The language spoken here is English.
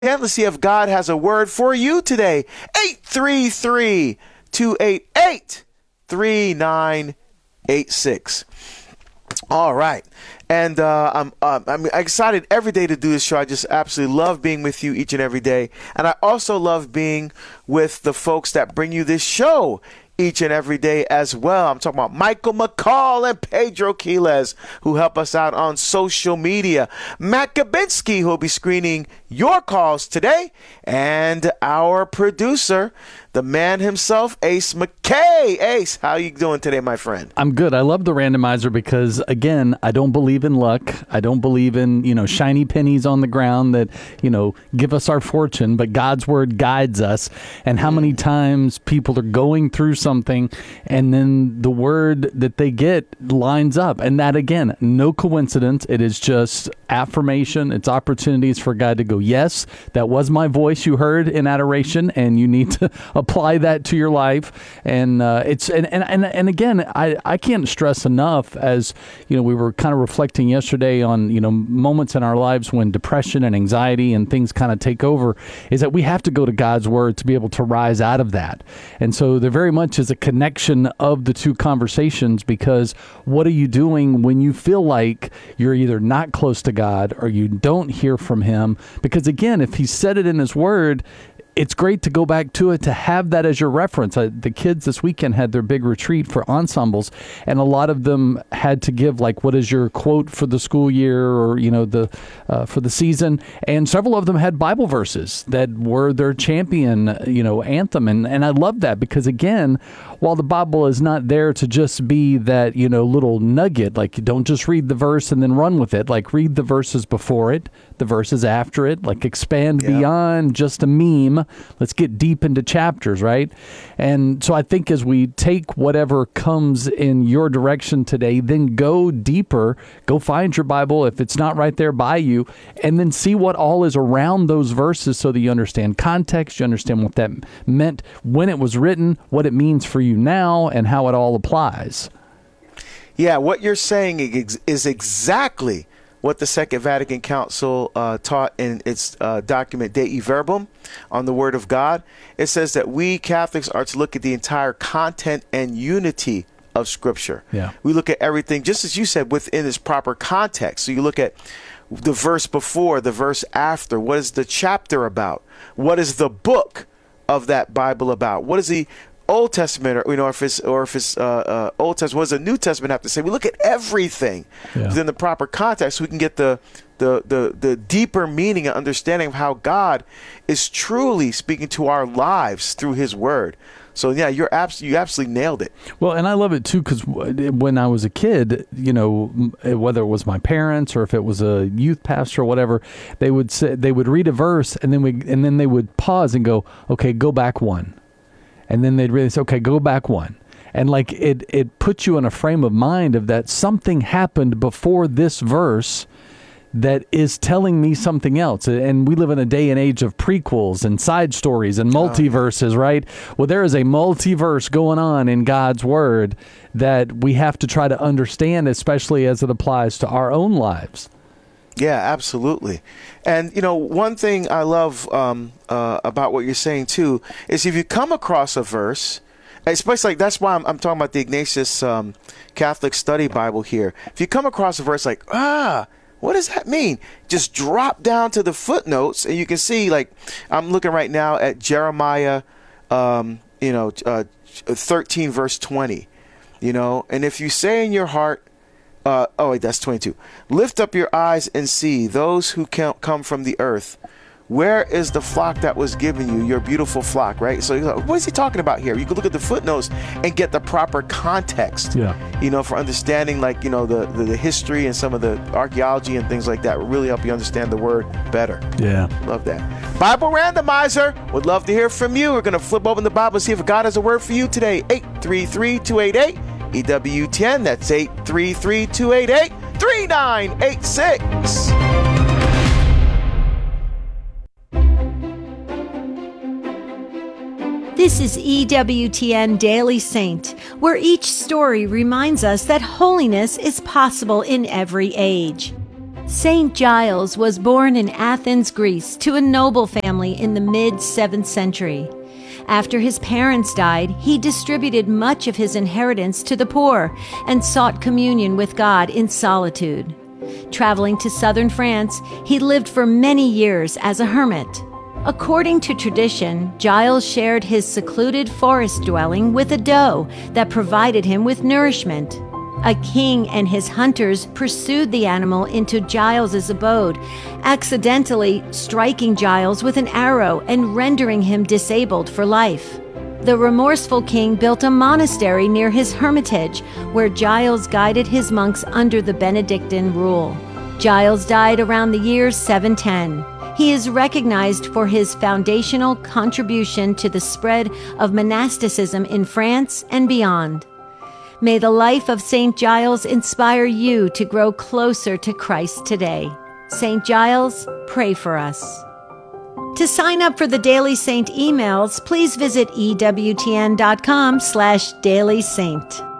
Let's see if God has a word for you today. 833-288-3986. All right. And I'm excited every day to do this show. I just absolutely love being with you each and every day. And I also love being with the folks that bring you this show each and every day as well. I'm talking about Michael McCall and Pedro Quiles, who help us out on social media. Matt Gabinski, who will be screening your calls today. And our producer, the man himself, Ace McKay. Ace, how you doing today, my friend? I'm good. I love the randomizer because, again, I don't believe in luck. I don't believe in, shiny pennies on the ground that, give us our fortune, but God's word guides us. And how many times people are going through something and then the word that they get lines up. And that, again, no coincidence. It is just affirmation. It's opportunities for God to go, yes, that was my voice you heard in adoration, and you need to apply that to your life. And and again, I can't stress enough, as we were kind of reflecting yesterday on moments in our lives when depression and anxiety and things kind of take over, is that we have to go to God's word to be able to rise out of that. And so there very much is a connection of the two conversations, because what are you doing when you feel like you're either not close to God or you don't hear from him? Because again, if he said it in his word, it's great to go back to it, to have that as your reference. The kids this weekend had their big retreat for ensembles, and a lot of them had to give, like, what is your quote for the school year, or, for the season. And several of them had Bible verses that were their champion, anthem. And I love that, because, again, while the Bible is not there to just be that, little nugget, like, you don't just read the verse and then run with it. Like, read the verses before it, the verses after it, like, expand beyond just a meme. Let's get deep into chapters, right? And so I think as we take whatever comes in your direction today, then go deeper, go find your Bible if it's not right there by you, and then see what all is around those verses, so that you understand context, you understand what that meant when it was written, what it means for you now, and how it all applies. Yeah, what you're saying is exactly what the Second Vatican Council taught in its document Dei Verbum on the Word of God. It says that we Catholics are to look at the entire content and unity of Scripture. Yeah. We look at everything, just as you said, within its proper context. So you look at the verse before, the verse after. What is the chapter about? What is the book of that Bible about? What is the Old Testament, or if it's Old Testament, what does the New Testament have to say? We look at everything within the proper context, so we can get the deeper meaning and understanding of how God is truly speaking to our lives through His Word. So yeah, you absolutely nailed it. Well, and I love it too, because when I was a kid, whether it was my parents or if it was a youth pastor or whatever, they would read a verse, and then they would pause and go, okay, go back one. And then they'd really say, okay, go back one. And like it puts you in a frame of mind of that something happened before this verse that is telling me something else. And we live in a day and age of prequels and side stories and multiverses, right? Well, there is a multiverse going on in God's Word that we have to try to understand, especially as it applies to our own lives. Yeah, absolutely. And, one thing I love about what you're saying, too, is if you come across a verse, especially that's why I'm talking about the Ignatius Catholic Study Bible here. If you come across a verse like, what does that mean? Just drop down to the footnotes, and you can see, like, I'm looking right now at Jeremiah, 13, verse 20, and if you say in your heart, that's 22. Lift up your eyes and see those who come from the earth. Where is the flock that was given you, your beautiful flock, right? So what is he talking about here? You can look at the footnotes and get the proper context, for understanding, like, the history and some of the archaeology and things like that will really help you understand the Word better. Yeah. Love that. Bible Randomizer. Would love to hear from you. We're going to flip open the Bible and see if God has a word for you today. 833-288. EWTN, that's 833-288-3986. This is EWTN Daily Saint, where each story reminds us that holiness is possible in every age. Saint Giles was born in Athens, Greece, to a noble family in the mid-7th century. After his parents died, he distributed much of his inheritance to the poor and sought communion with God in solitude. Traveling to southern France, he lived for many years as a hermit. According to tradition, Giles shared his secluded forest dwelling with a doe that provided him with nourishment. A king and his hunters pursued the animal into Giles's abode, accidentally striking Giles with an arrow and rendering him disabled for life. The remorseful king built a monastery near his hermitage, where Giles guided his monks under the Benedictine rule. Giles died around the year 710. He is recognized for his foundational contribution to the spread of monasticism in France and beyond. May the life of St. Giles inspire you to grow closer to Christ today. St. Giles, pray for us. To sign up for the Daily Saint emails, please visit EWTN.com/Daily Saint.